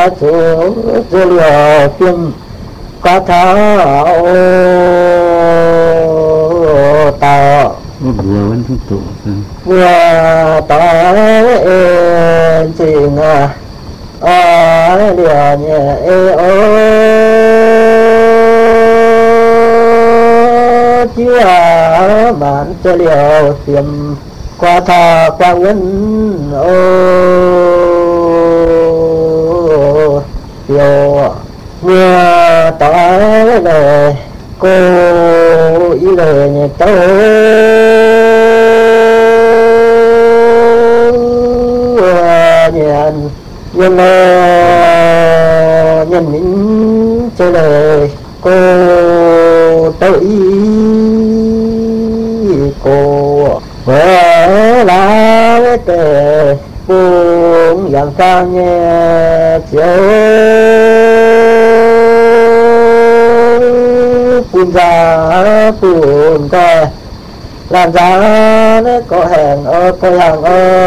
số dữ liệu phim qua thảo tạo vừa vẫn không tụ vừa tới trình liền nhẹ chia bản dữ liệu phim qua thọ qua uyên tiêu mưa tới lời cô ý lời nhẹ tấu nhận nhân nhân những chơi lời cô tấu ý cô với lá tề buông dạng ca nghe chiều phun ra phun coi làm ra nó có hàng có hàng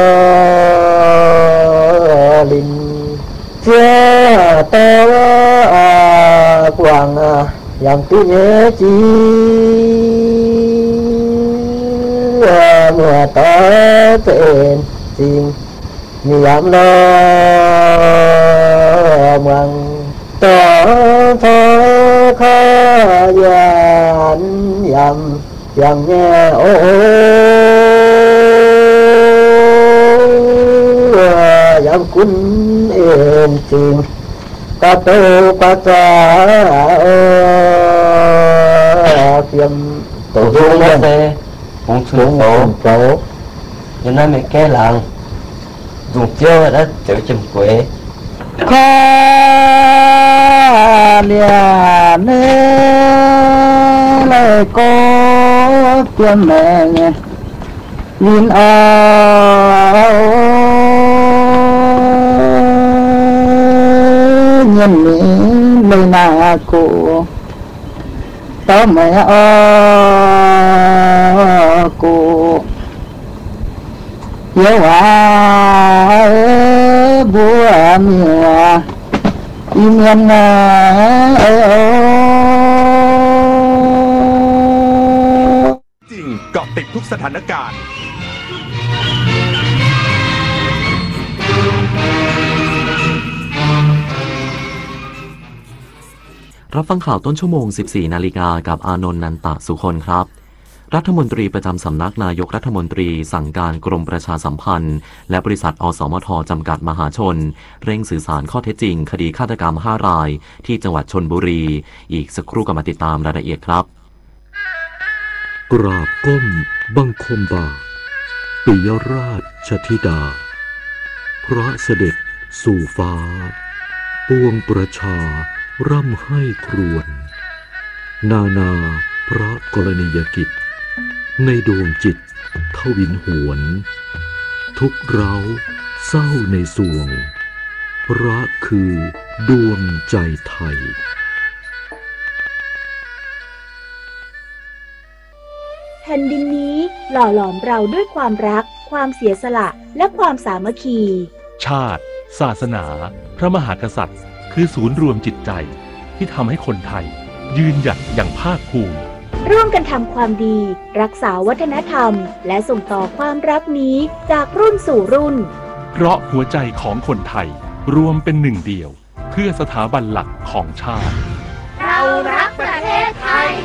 linh chia to quảng làm cứ nhớ chi mùa tới tên chim niệm lo mừng tỏ thơ khó dàn dầm nghe ô dầm cún êm chim ca tô ca cha phim tổ hương nó về cũng xuống tổ cho nên mấy cái làng dùng chưa đã chịu chìm quê khó liền lời cô cho mẹ nhìn nhân mỹ lời nào cô tao mẹ cô yêu bùa mìa im nhân จริงเกาะติดทุกสถานการณ์รับฟังข่าวต้นชั่วโมง 14 นาฬิกากับอานนท์ นันตะสุคนครับรัฐมนตรีประจำสำนักนายกรัฐมนตรีสั่งการกรมประชาสัมพันธ์และบริษัทอสมทจำกัดมหาชนเร่งสื่อสารข้อเท็จจริงคดีฆาตกรรม5 รายที่จังหวัดชลบุรีอีกสักครู่ก็มาติดตามรายละเอียดครับกราบก้มบังคมบาทปิยราชธิดาพระเสด็จสู่ฟ้าปวงประชาร่ำให้ครวญนาพระกรณียกิจในดวงจิตทวินหวนทุกเร้าเศร้าในสวงพระคือดวงใจไทยแผ่นดินนี้หล่อหลอมเราด้วยความรักความเสียสละและความสามัคคีชาติศาสนาพระมหากษัตริย์คือศูนย์รวมจิตใจที่ทำให้คนไทยยืนหยัดอย่างภาคภูมิร่วมกันทำความดีรักษาวัฒนธรรมและส่งต่อความรักนี้จากรุ่นสู่รุ่นเพราะหัวใจของคนไทยรวมเป็นหนึ่งเดียวเพื่อสถาบันหลักของชาติเรารักประเทศไทย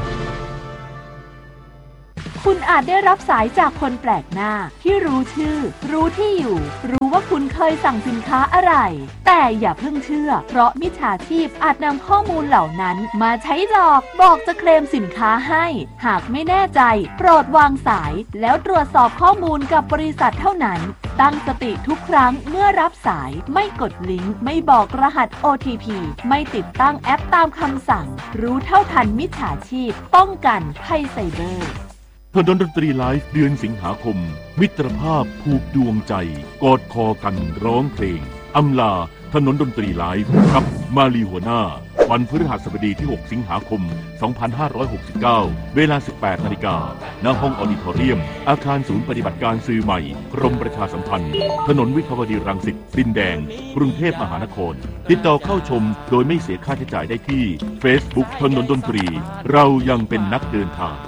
คุณอาจได้รับสายจากคนแปลกหน้าที่รู้ชื่อรู้ที่อยู่รู้ว่าคุณเคยสั่งสินค้าอะไรแต่อย่าเพิ่งเชื่อเพราะมิจฉาชีพอาจนำข้อมูลเหล่านั้นมาใช้หลอกบอกจะเคลมสินค้าให้หากไม่แน่ใจโปรดวางสายแล้วตรวจสอบข้อมูลกับบริษัทเท่านั้นตั้งสติทุกครั้งเมื่อรับสายไม่กดลิงก์ไม่บอกรหัส OTP ไม่ติดตั้งแอปตามคำสั่งรู้เท่าทันมิจฉาชีพป้องกันภัยไซเบอร์ถนนดนตรีไลฟ์เดือนสิงหาคมมิตรภาพผูกดวงใจกอดคอกันร้องเพลงอำลาถนนดนตรีไลฟ์กับมาลีหัวหน้าวันพฤหัสบดีที่ 6 สิงหาคม 2569 เวลา 18 นาฬิกา ณ ห้องออดิทอเรียม อาคารศูนย์ปฏิบัติการสื่อใหม่ กรมประชาสัมพันธ์ ถนนวิภาวดีรังสิต ดินแดง กรุงเทพมหานคร ติดต่อเข้าชมโดยไม่เสียค่าใช้จ่ายได้ที่ Facebook ถนนดนตรี เรายังเป็นนักเดินทาง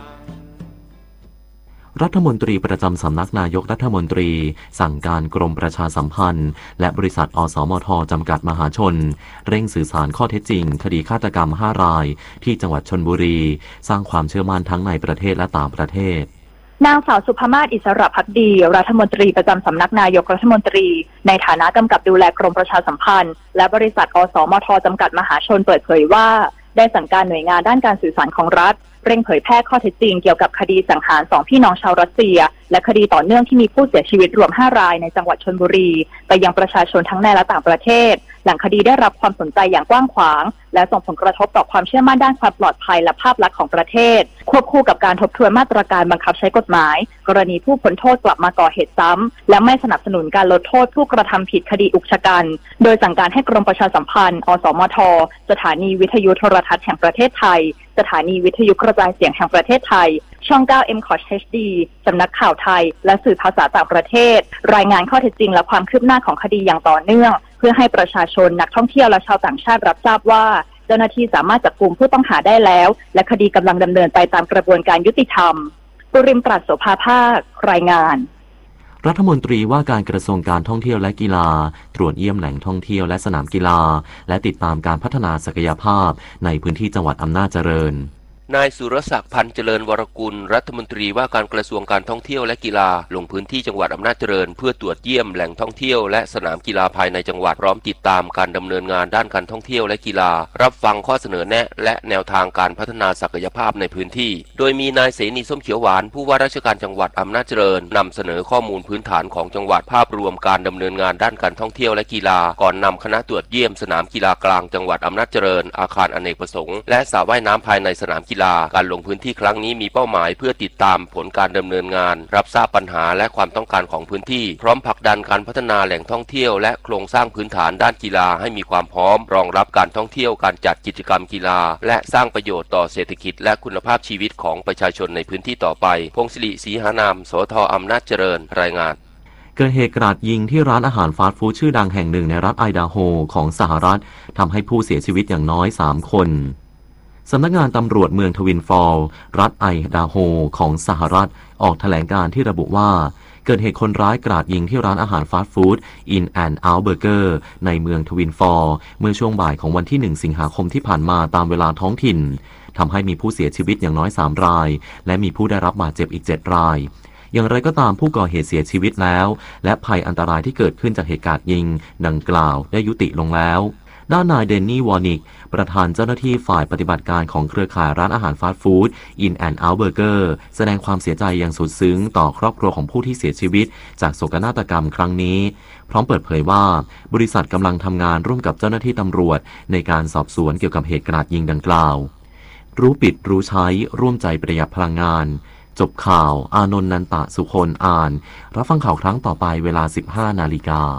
รัฐมนตรีประจำสำนักนายกรัฐมนตรีสั่งการกรมประชาสัมพันธ์และบริษัทอสมทจำกัดมหาชนเร่งสื่อสารข้อเท็จจริงคดีฆาตกรรม5 รายที่จังหวัดชลบุรีสร้างความเชื่อมั่นทั้งในประเทศและต่างประเทศนางสาวสุภมาศ อิสระภักดีรัฐมนตรีประจำสำนักนายกรัฐมนตรีในฐานะกำกับดูแลกรมประชาสัมพันธ์และบริษัทอสมทจำกัดมหาชนเปิดเผยว่าได้สั่งการหน่วยงานด้านการสื่อสารของรัฐเร่งเผยแพร่ข้อเท็จจริงเกี่ยวกับคดีสังหาร2 พี่น้องชาวรัสเซียและคดีต่อเนื่องที่มีผู้เสียชีวิตรวม5 รายในจังหวัดชลบุรีไปยังประชาชนทั้งในและต่างประเทศหลังคดีได้รับความสนใจอย่างกว้างขวางและส่งผลกระทบต่อความเชื่อมั่นด้านความปลอดภัยและภาพลักษณ์ของประเทศควบคู่กับการทบทวนมาตรการบังคับใช้กฎหมายกรณีผู้พ้นโทษกลับมาก่อเหตุซ้ำและไม่สนับสนุนการลดโทษผู้กระทำผิดคดีอุกชะกันโดยสั่งการให้กรมประชาสัมพันธ์อสมทสถานีวิทยุโทรทัศน์แห่งประเทศไทยสถานีวิทยุกระจายเสียงแห่งประเทศไทยช่อง 9 MCOT HD สำนักข่าวไทยและสื่อภาษาต่างประเทศรายงานข้อเท็จจริงและความคืบหน้าของคดีอย่างต่อเนื่องเพื่อให้ประชาชนนักท่องเที่ยวและชาวต่างชาติรับทราบว่าเจ้าหน้าที่สามารถจับกุมผู้ต้องหาได้แล้วและคดีกำลังดำเนินไปตามกระบวนการยุติธรรมปุริมปราศโสภาภาครายงานรัฐมนตรีว่าการกระทรวงการท่องเที่ยวและกีฬาตรวจเยี่ยมแหล่งท่องเที่ยวและสนามกีฬาและติดตามการพัฒนาศักยภาพในพื้นที่จังหวัดอำนาจเจริญนายสุรศักดิ์พันธ์เจริญวรกุลรัฐมนตรีว่าการกระทรวงการท่องเที่ยวและกีฬาลงพื้นที่จังหวัดอำนาจเจริญเพื่อตรวจเยี่ยมแหล่งท่องเที่ยวและสนามกีฬาภายในจังหวัดพร้อมติดตามการดำเนินงานด้านการท่องเที่ยวและกีฬารับฟังข้อเสนอแนะและแนวทางการพัฒนาศักยภาพในพื้นที่โดยมีนายเสนีส้มเขียวหวานผู้ว่าราชการจังหวัดอำนาจเจริญนำเสนอข้อมูลพื้นฐานของจังหวัดภาพรวมการดำเนินงานด้านการท่องเที่ยวและกีฬาก่อนนำคณะตรวจเยี่ยมสนามกีฬากลางจังหวัดอำนาจเจริญอาคารอเนกประสงค์และสระว่ายน้ำภายในสนามกีฬาการลงพื้นที่ครั้งนี้มีเป้าหมายเพื่อติดตามผลการดำเนินงานรับทราบปัญหาและความต้องการของพื้นที่พร้อมผลักดันการพัฒนาแหล่งท่องเที่ยวและโครงสร้างพื้นฐานด้านกีฬาให้มีความพร้อมรองรับการท่องเที่ยวการจัดกิจกรรมกีฬาและสร้างประโยชน์ต่อเศรษฐกิจและคุณภาพชีวิตของประชาชนในพื้นที่ต่อไปพงศิริศรีหานามสทอำนาจเจริญรายงานเกิดเหตุกราดยิงที่ร้านอาหารฟาสต์ฟู้ดชื่อดังแห่งหนึ่งในรัฐไอดาโฮของสหรัฐทำให้ผู้เสียชีวิตอย่างน้อย3 คนสำนักงานตำรวจเมืองทวินฟอลส์รัฐไอดาโฮของสหรัฐออกแถลงการที่ระบุว่าเกิดเหตุคนร้ายกราดยิงที่ร้านอาหารฟาสต์ฟู้ด In and Out Burger ในเมืองทวินฟอลส์เมื่อช่วงบ่ายของวันที่1 สิงหาคมที่ผ่านมาตามเวลาท้องถิ่นทำให้มีผู้เสียชีวิตอย่างน้อย3 รายและมีผู้ได้รับบาดเจ็บอีก7 รายอย่างไรก็ตามผู้ก่อเหตุเสียชีวิตแล้วและภัยอันตรายที่เกิดขึ้นจากเหตุการณ์ยิงดังกล่าวได้ยุติลงแล้วด้านนายเดนนี่วอร์นิกประธานเจ้าหน้าที่ฝ่ายปฏิบัติการของเครือข่ายร้านอาหารฟาสต์ฟู้ด In and Out Burger แสดงความเสียใจอย่างสุดซึ้งต่อครอบครัวของผู้ที่เสียชีวิตจากโศกนาฏกรรมครั้งนี้พร้อมเปิดเผยว่าบริษัทกำลังทำงานร่วมกับเจ้าหน้าที่ตำรวจในการสอบสวนเกี่ยวกับเหตุกราดยิงดังกล่าวรู้ปิดรู้ใช้ร่วมใจประหยัดพลังงานจบข่าวอานนท์ นันตะสุคนอ่านรับฟังข่าวครั้งต่อไปเวลา 15 นาฬิกา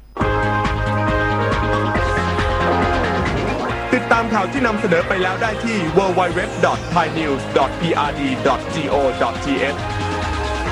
ติดตามข่าวที่นำเสนอไปแล้วได้ที่ www.thainews.prd.go.th